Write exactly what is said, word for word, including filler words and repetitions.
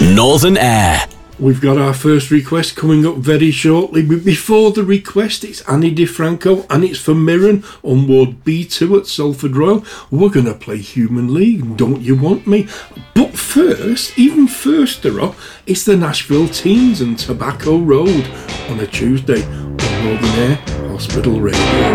Northern Air. We've got our first request coming up very shortly, but before the request, it's Annie DiFranco and it's for Mirren on Ward B two at Salford Royal. We're going to play Human League, Don't You Want Me? But first, even firster up, it's the Nashville Teens and Tobacco Road on a Tuesday on Northern Air Hospital Radio.